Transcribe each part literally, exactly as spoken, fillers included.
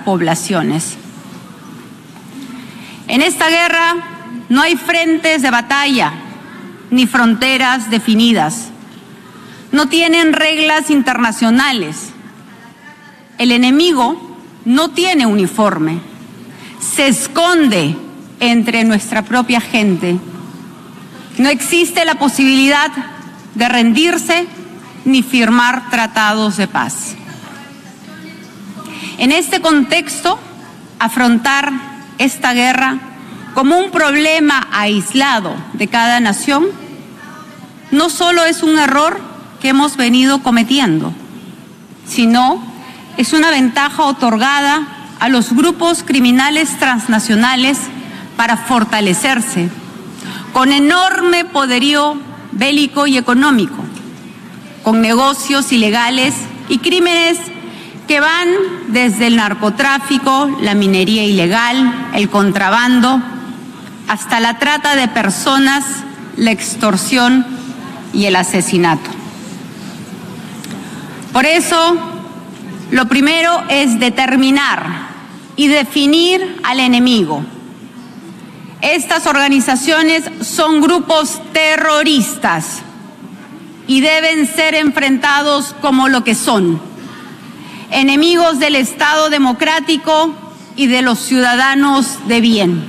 poblaciones. En esta guerra no hay frentes de batalla ni fronteras definidas. No tienen reglas internacionales. El enemigo no tiene uniforme. Se esconde entre nuestra propia gente. No existe la posibilidad de rendirse ni firmar tratados de paz. En este contexto, afrontar esta guerra como un problema aislado de cada nación no solo es un error que hemos venido cometiendo, sino es una ventaja otorgada a los grupos criminales transnacionales para fortalecerse, con enorme poderío bélico y económico, con negocios ilegales y crímenes que van desde el narcotráfico, la minería ilegal, el contrabando, hasta la trata de personas, la extorsión y el asesinato. Por eso, lo primero es determinar y definir al enemigo. Estas organizaciones son grupos terroristas y deben ser enfrentados como lo que son: enemigos del Estado democrático y de los ciudadanos de bien.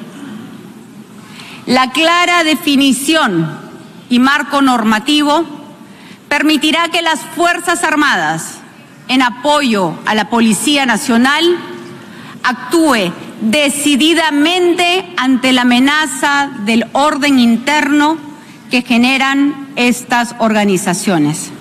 La clara definición y marco normativo permitirá que las Fuerzas Armadas, en apoyo a la Policía Nacional, actúe decididamente ante la amenaza del orden interno que generan estas organizaciones.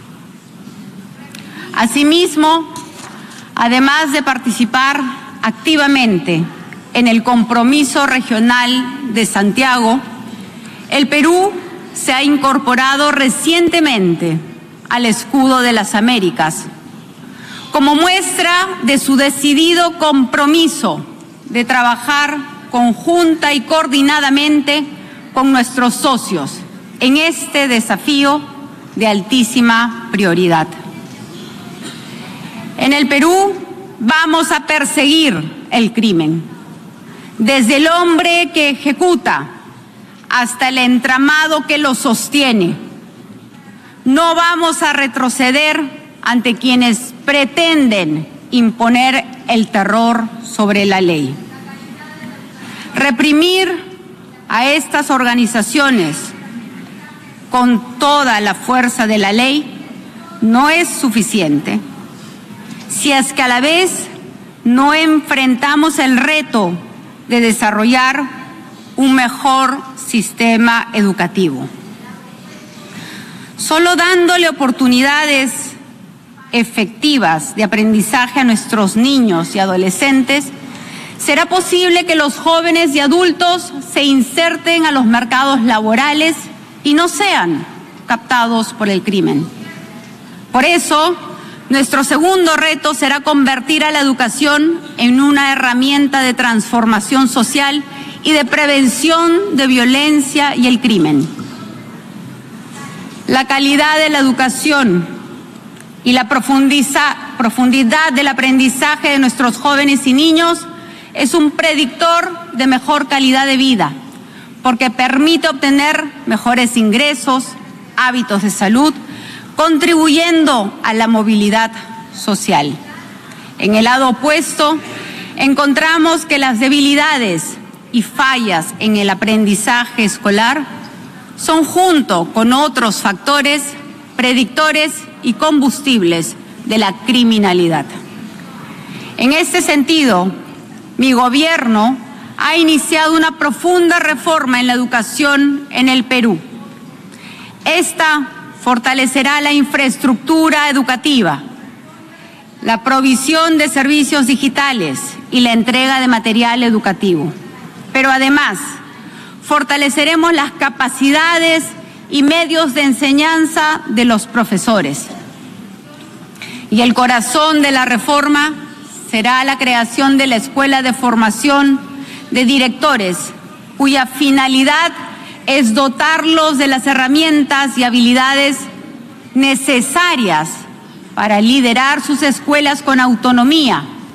Asimismo, además de participar activamente en el compromiso regional de Santiago, el Perú se ha incorporado recientemente al Escudo de las Américas, como muestra de su decidido compromiso de trabajar conjunta y coordinadamente con nuestros socios en este desafío de altísima prioridad. En el Perú vamos a perseguir el crimen, desde el hombre que ejecuta hasta el entramado que lo sostiene. No vamos a retroceder ante quienes pretenden imponer el terror sobre la ley. Reprimir a estas organizaciones con toda la fuerza de la ley no es suficiente si es que a la vez no enfrentamos el reto de desarrollar un mejor sistema educativo. Solo dándole oportunidades efectivas de aprendizaje a nuestros niños y adolescentes, será posible que los jóvenes y adultos se inserten a los mercados laborales y no sean captados por el crimen. Por eso, nuestro segundo reto será convertir a la educación en una herramienta de transformación social y de prevención de violencia y el crimen. La calidad de la educación y la profundiza, profundidad del aprendizaje de nuestros jóvenes y niños es un predictor de mejor calidad de vida, porque permite obtener mejores ingresos, hábitos de salud, contribuyendo a la movilidad social. En el lado opuesto, encontramos que las debilidades y fallas en el aprendizaje escolar son, junto con otros factores, predictores y combustibles de la criminalidad. En este sentido, mi gobierno ha iniciado una profunda reforma en la educación en el Perú. Esta fortalecerá la infraestructura educativa, la provisión de servicios digitales y la entrega de material educativo. Pero además, fortaleceremos las capacidades y medios de enseñanza de los profesores. Y el corazón de la reforma será la creación de la Escuela de Formación de Directores, cuya finalidad es dotarlos de las herramientas y habilidades necesarias para liderar sus escuelas con autonomía,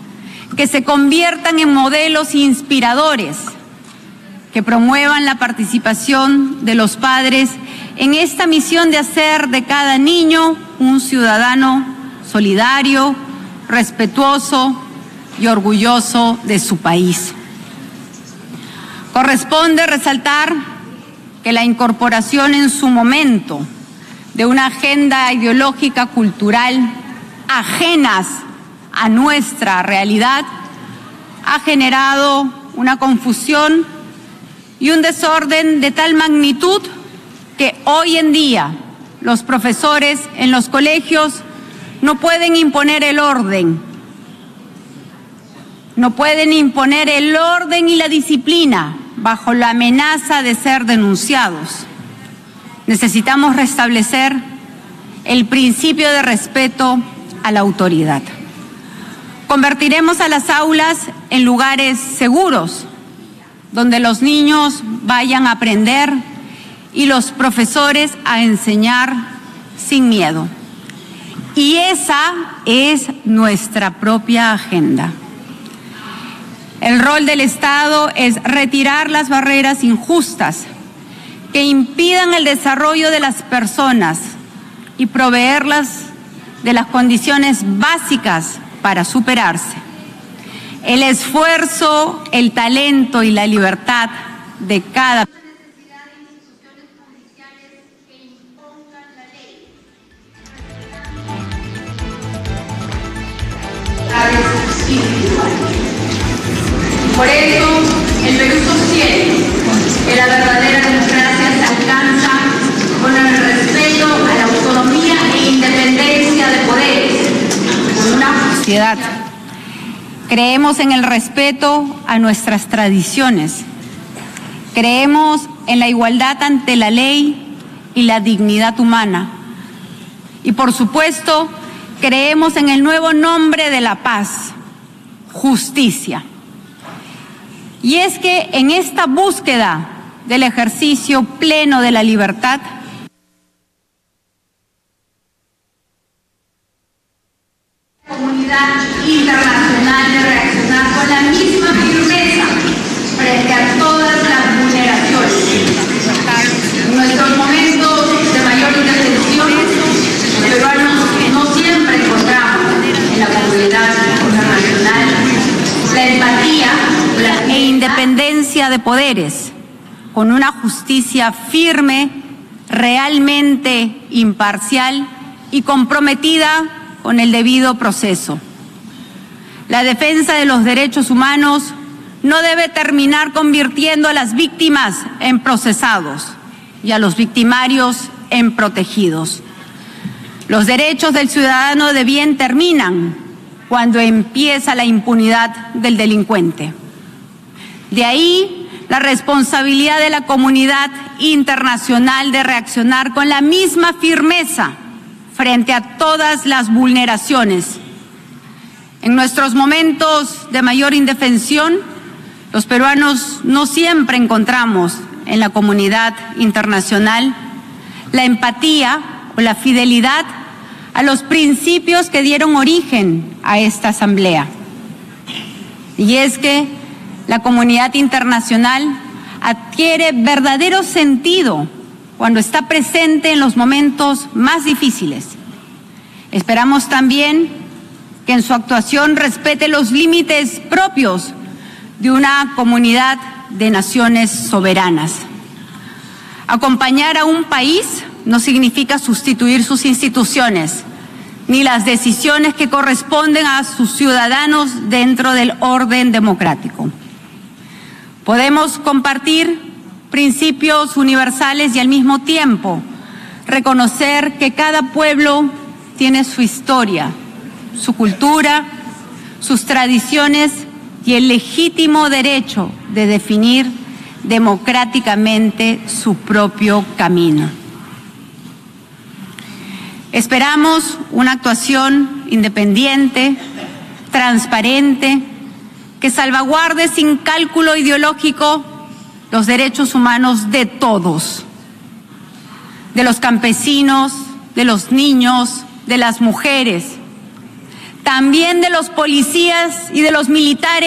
que se conviertan en modelos inspiradores, que promuevan la participación de los padres en esta misión de hacer de cada niño un ciudadano solidario, respetuoso y orgulloso de su país. Corresponde resaltar que la incorporación en su momento de una agenda ideológica cultural ajenas a nuestra realidad ha generado una confusión y un desorden de tal magnitud que hoy en día los profesores en los colegios no pueden imponer el orden, no pueden imponer el orden y la disciplina bajo la amenaza de ser denunciados. Necesitamos restablecer el principio de respeto a la autoridad. Convertiremos a las aulas en lugares seguros, donde los niños vayan a aprender y los profesores a enseñar sin miedo. Y esa es nuestra propia agenda. El rol del Estado es retirar las barreras injustas que impidan el desarrollo de las personas y proveerlas de las condiciones básicas para superarse. El esfuerzo, el talento y la libertad de cada por eso, el Perú sostiene que la verdadera democracia se alcanza con el respeto a la autonomía e independencia de poderes, con una sociedad. Creemos en el respeto a nuestras tradiciones. Creemos en la igualdad ante la ley y la dignidad humana. Y por supuesto, creemos en el nuevo nombre de la paz, justicia. Y es que en esta búsqueda del ejercicio pleno de la libertad, la comunidad internacional de reaccionar con la misma firmeza frente a todas las vulneraciones. En nuestros momentos de mayor indefensión, los peruanos no siempre encontramos en la comunidad internacional la empatía e independencia de poderes, con una justicia firme, realmente imparcial y comprometida con el debido proceso. La defensa de los derechos humanos no debe terminar convirtiendo a las víctimas en procesados y a los victimarios en protegidos. Los derechos del ciudadano de bien terminan cuando empieza la impunidad del delincuente. De ahí la responsabilidad de la comunidad internacional de reaccionar con la misma firmeza frente a todas las vulneraciones. En nuestros momentos de mayor indefensión, los peruanos no siempre encontramos en la comunidad internacional la empatía o la fidelidad a los principios que dieron origen a esta asamblea. Y es que la comunidad internacional adquiere verdadero sentido cuando está presente en los momentos más difíciles. Esperamos también que en su actuación respete los límites propios de una comunidad de naciones soberanas. Acompañar a un país no significa sustituir sus instituciones, ni las decisiones que corresponden a sus ciudadanos dentro del orden democrático. Podemos compartir principios universales y al mismo tiempo reconocer que cada pueblo tiene su historia, su cultura, sus tradiciones y el legítimo derecho de definir democráticamente su propio camino. Esperamos una actuación independiente, transparente, que salvaguarde sin cálculo ideológico los derechos humanos de todos, de los campesinos, de los niños, de las mujeres, también de los policías y de los militares